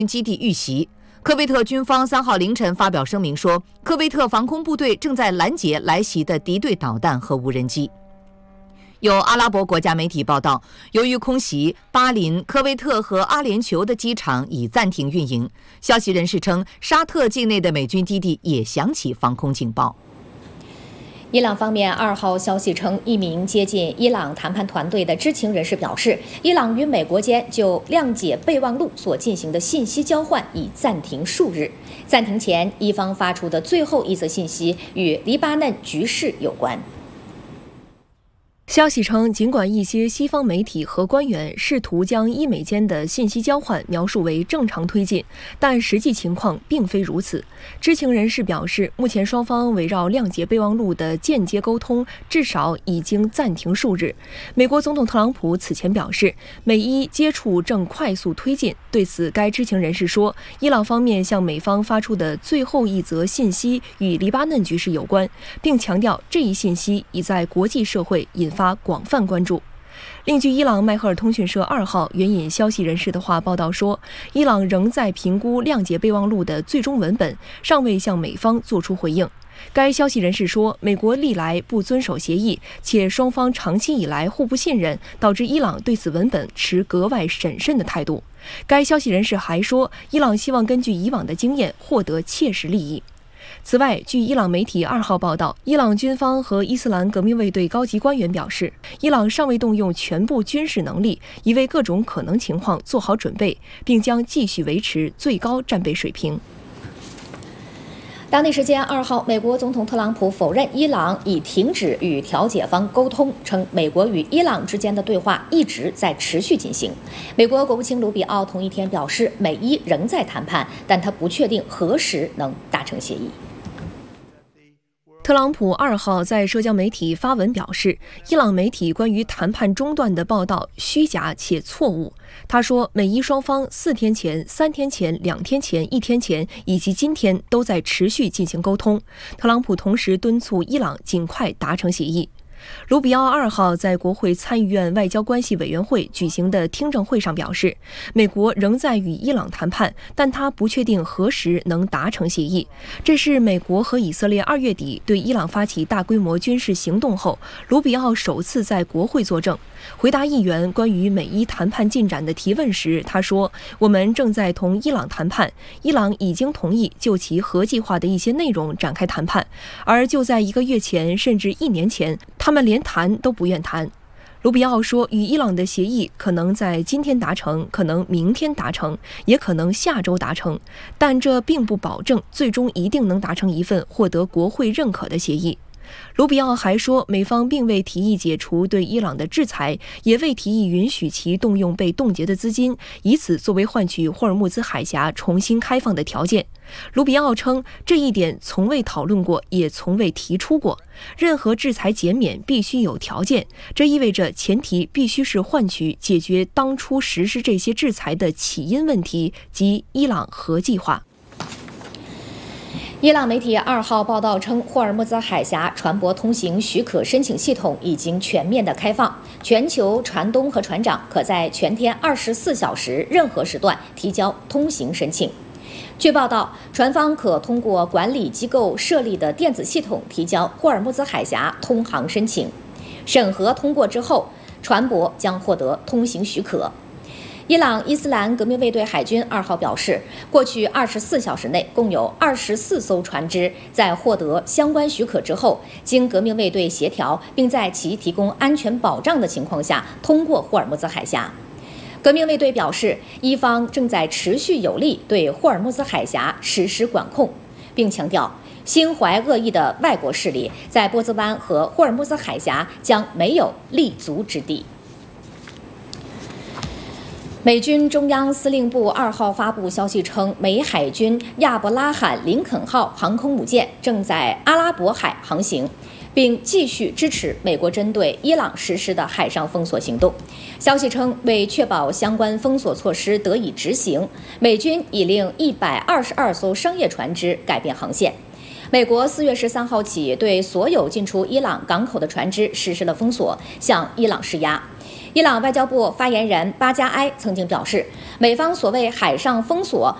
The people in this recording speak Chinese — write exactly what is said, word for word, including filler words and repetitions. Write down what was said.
基地遇袭。科威特军方三号凌晨发表声明说，科威特防空部队正在拦截来袭的敌对导弹和无人机。有阿拉伯国家媒体报道，由于空袭，巴林、科威特和阿联酋的机场已暂停运营。消息人士称，沙特境内的美军基地也响起防空警报。 伊朗方面二号消息称，一名接近伊朗谈判团队的知情人士表示，伊朗与美国间就谅解备忘录所进行的信息交换已暂停数日。暂停前，伊方发出的最后一则信息与黎巴嫩局势有关。 消息称，尽管一些西方媒体和官员试图将伊美间的信息交换描述为正常推进，但实际情况并非如此。知情人士表示，目前双方围绕谅解备忘录的间接沟通至少已经暂停数日。美国总统特朗普此前表示，美伊接触正快速推进。对此，该知情人士说，伊朗方面向美方发出的最后一则信息与黎巴嫩局势有关，并强调这一信息已在国际社会引发发广泛关注。另据伊朗迈赫尔通讯社二号援引消息人士的话报道说，伊朗仍在评估谅解备忘录的最终文本，尚未向美方作出回应。该消息人士说，美国历来不遵守协议，且双方长期以来互不信任，导致伊朗对此文本持格外审慎的态度。该消息人士还说，伊朗希望根据以往的经验获得切实利益。此外，据伊朗媒体二号报道，伊朗军方和伊斯兰革命卫队高级官员表示，伊朗尚未动用全部军事能力，已为各种可能情况做好准备，并将继续维持最高战备水平。 当地时间二号，美国总统特朗普否认伊朗已停止与调解方沟通，称美国与伊朗之间的对话一直在持续进行。美国国务卿卢比奥同一天表示，美伊仍在谈判，但他不确定何时能达成协议。 特朗普二号在社交媒体发文表示，伊朗媒体关于谈判中断的报道虚假且错误。他说，美伊双方四天前、三天前、两天前、一天前以及今天都在持续进行沟通。特朗普同时敦促伊朗尽快达成协议。卢比奥二号在国会参议院外交关系委员会举行的听证会上表示，美国仍在与伊朗谈判，但他不确定何时能达成协议。这是美国和以色列二月底对伊朗发起大规模军事行动后，卢比奥首次在国会作证。回答议员关于美伊谈判进展的提问时，他说，我们正在同伊朗谈判，伊朗已经同意就其核计划的一些内容展开谈判，而就在一个月前甚至一年前，他们连谈都不愿谈。卢比奥说，与伊朗的协议可能在今天达成，可能明天达成，也可能下周达成，但这并不保证最终一定能达成一份获得国会认可的协议。卢比奥还说，美方并未提议解除对伊朗的制裁，也未提议允许其动用被冻结的资金，以此作为换取霍尔木兹海峡重新开放的条件。卢比奥称，这一点从未讨论过，也从未提出过。任何制裁减免必须有条件，这意味着前提必须是换取解决当初实施这些制裁的起因问题，即伊朗核计划。 伊朗媒体二号报道称，霍尔木兹海峡船舶通行许可申请系统已经全面的开放，全球船东和船长可在全天二十四小时任何时段提交通行申请。据报道，船方可通过管理机构设立的电子系统提交霍尔木兹海峡通航申请，审核通过之后，船舶将获得通行许可。伊朗伊斯兰革命卫队海军二号表示，过去二十四小时内，共有二十四艘船只在获得相关许可之后，经革命卫队协调，并在其提供安全保障的情况下，通过霍尔木兹海峡。革命卫队表示，伊方正在持续有力对霍尔木兹海峡实施管控，并强调，心怀恶意的外国势力在波斯湾和霍尔木兹海峡将没有立足之地。美军中央司令部二号发布消息称，美海军亚伯拉罕·林肯号航空母舰正在阿拉伯海航行，并继续支持美国针对伊朗实施的海上封锁行动。消息称，为确保相关封锁措施得以执行，美军已令一百二十二艘商业船只改变航线。美国四月十三号起对所有进出伊朗港口的船只实施了封锁，向伊朗施压。伊朗外交部发言人巴加埃曾经表示， 美方所谓海上封锁